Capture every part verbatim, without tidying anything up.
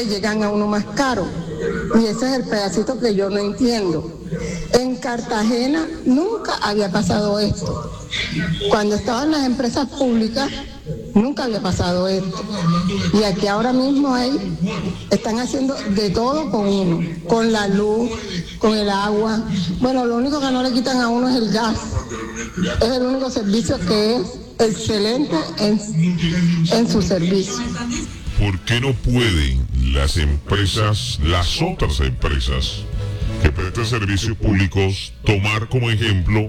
le llegan a uno más caro. Y ese es el pedacito que yo no entiendo. En Cartagena nunca había pasado esto. Cuando estaban las empresas públicas, nunca había pasado esto. Y aquí ahora mismo hay, están haciendo de todo con uno, con la luz, con el agua. Bueno, lo único que no le quitan a uno es el gas. Es el único servicio que es excelente en, en su servicio. ¿Por qué no pueden las empresas, las otras empresas que prestan servicios públicos, tomar como ejemplo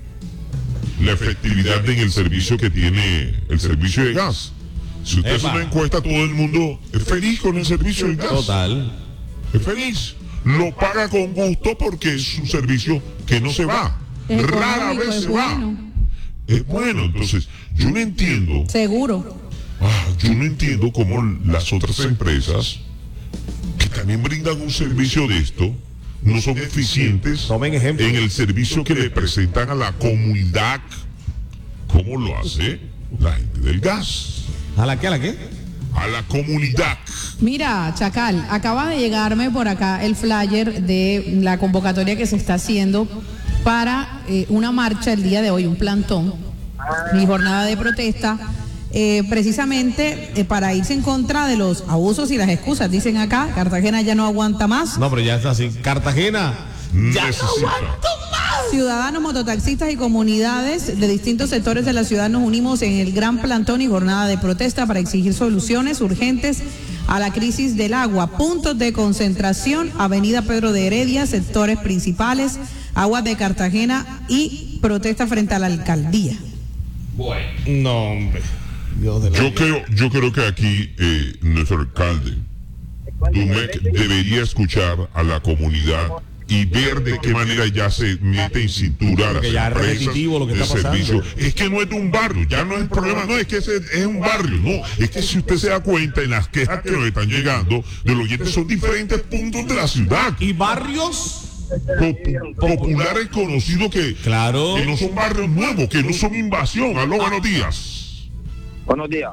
la efectividad en el servicio que tiene el servicio de gas? Si usted hace una encuesta, todo el mundo es feliz con el servicio de gas. Total. Es feliz. Lo paga con gusto porque es un servicio que no se va. Es Rara económico, vez es se bueno. va. Es bueno, entonces, yo no entiendo. Seguro. Ah, yo no entiendo cómo las otras empresas que también brindan un servicio de esto no son eficientes Tomen ejemplo. en el servicio que le presentan a la comunidad, como lo hace la gente del gas. ¿A la qué? ¿A la qué? A la comunidad. Mira, Chacal, acaba de llegarme por acá el flyer de la convocatoria que se está haciendo para eh, una marcha el día de hoy, un plantón y jornada de protesta, eh, precisamente eh, para irse en contra de los abusos y las excusas. Dicen acá, Cartagena ya no aguanta más. No, pero ya está así. Cartagena ya Necesita. no aguanto más. Ciudadanos, mototaxistas y comunidades de distintos sectores de la ciudad nos unimos en el gran plantón y jornada de protesta para exigir soluciones urgentes a la crisis del agua. Puntos de concentración: Avenida Pedro de Heredia, sectores principales, Aguas de Cartagena, y protesta frente a la alcaldía. Bueno. No, hombre. Dios de la Yo vida. creo, yo creo que aquí eh, nuestro alcalde Dumec debería escuchar a la comunidad y ver de qué manera ya se mete en cintura a las Porque ya es empresas repetitivo lo que de está pasando. servicio. Es que no es de un barrio, ya no es el problema, no es que ese es un barrio, no, es que si usted se da cuenta en las quejas que nos están llegando de los oyentes son diferentes puntos de la ciudad. ¿Y barrios? Popu- populares conocidos que, Claro. que no son barrios nuevos, que no son invasión. Aló, buenos días. Buenos días.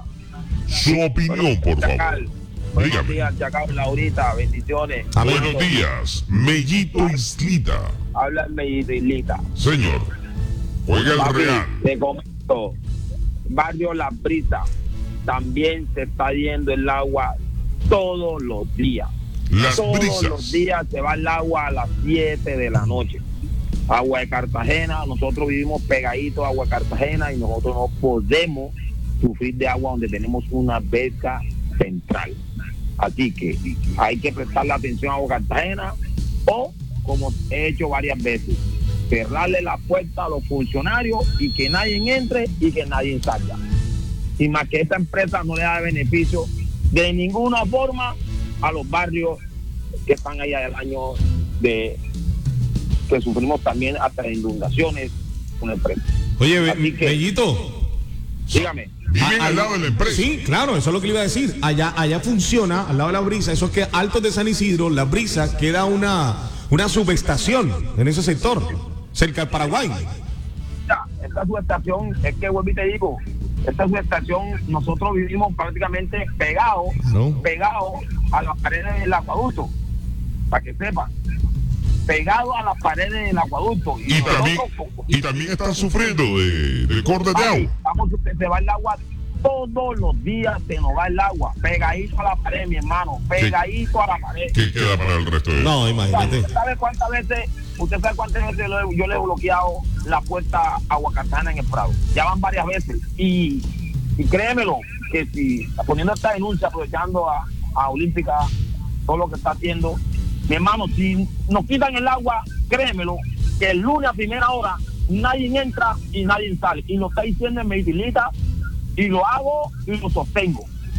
Su opinión, por favor. Chacal. Buenos Dígame. días, Chacal, Laurita, bendiciones. Amén. Buenos días, Mellito Islita. Habla el Mellito Islita. Señor, oiga el Papi, real. te comento, barrio La Brisa, también se está yendo el agua todos los días. Las todos brisas. los días se va el agua a las siete de la noche. Agua de Cartagena, nosotros vivimos pegaditos a Agua de Cartagena y nosotros no podemos sufrir de agua donde tenemos una pesca central. Así que hay que prestarle atención a Agua Cartagena o, como he hecho varias veces, cerrarle la puerta a los funcionarios y que nadie entre y que nadie salga. Y más que esta empresa no le da beneficio de ninguna forma a los barrios que están allá del año de que sufrimos también hasta de inundaciones con el empresa. Oye, Be- Así que- Bellito. Dígame. Viven Ah, al ah, lado de la empresa. Sí, claro, eso es lo que le iba a decir. Allá, allá funciona, al lado de la brisa, eso es que Altos de San Isidro, la brisa, queda una, una subestación en ese sector, cerca del Paraguay. Mira, esta subestación, es que vuelvo y te digo, esta subestación nosotros vivimos prácticamente pegados, Claro. pegados a las paredes del acueducto, para que sepan, pegados a las paredes del acueducto. Y también, nosotros, y también están sufriendo de, de cortes de agua. Vamos, se va el agua todos los días, se nos va el agua, pegadito a la pared, mi hermano, pegadito a la pared. ¿Qué queda para el resto de No, imagínate. ¿Usted sabe cuántas veces, usted sabe cuántas veces yo le, yo le he bloqueado la puerta a Agua Cartagena en el Prado? Ya van varias veces. Y, y créemelo, que si poniendo esta denuncia, aprovechando a, a Olímpica, todo lo que está haciendo, mi hermano, si nos quitan el agua, créemelo, que el lunes a primera hora nadie entra y nadie sale. Y lo está diciendo en Medilita, y lo hago y lo sostengo.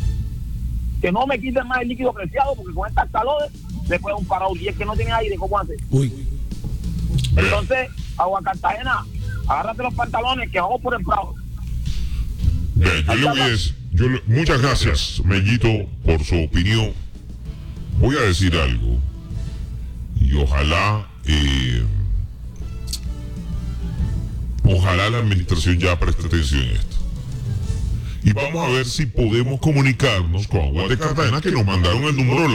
Que no me quiten más el líquido preciado, porque con estas calores después un parado, y es que no tiene aire, ¿cómo hace? Uy. Entonces, Agua Cartagena, agárrate los pantalones que vamos por el Prado. Bien, yo le voy a decir- yo le- muchas gracias, Mellito, por su opinión. Voy a decir algo. Y ojalá, eh, ojalá la administración ya preste atención en esto. Y vamos a ver si podemos comunicarnos con Agua de Cartagena, que nos mandaron el número de la